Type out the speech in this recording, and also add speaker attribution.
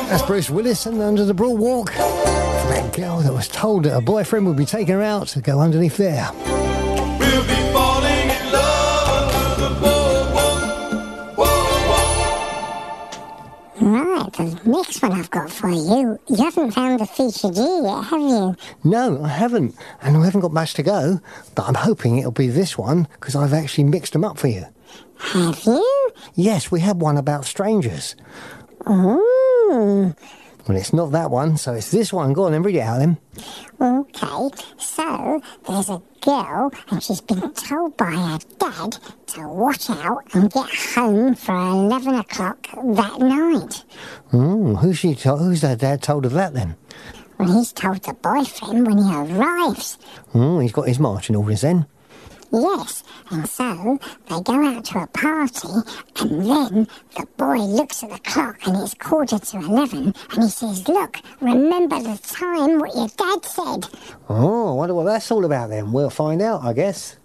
Speaker 1: That's Bruce Willis and Under the Broad Walk. For that girl that was told that her boyfriend would be taking her out to go underneath there.
Speaker 2: We'll be falling in love under the boardwalk.
Speaker 3: Right, the next one I've got for you. You haven't found the feature G yet, have you?
Speaker 1: No, I haven't. And I haven't got much to go. But I'm hoping it'll be this one, because I've actually mixed them up for you.
Speaker 3: Have you?
Speaker 1: Yes, we had one about strangers.
Speaker 3: Ooh.
Speaker 1: Well, it's not that one, so it's this one. Go on then, read it out then.
Speaker 3: Okay, so there's a girl and she's been told by her dad to watch out and get home for 11 o'clock that night.
Speaker 1: Who's her dad told of that then?
Speaker 3: Well, he's told the boyfriend when he arrives.
Speaker 1: He's got his marching orders then.
Speaker 3: Yes, and so they go out to a party and then the boy looks at the clock and it's 11:15 and he says, "Look, remember the time what your dad said."
Speaker 1: Oh, I wonder what that's all about then. We'll find out, I guess.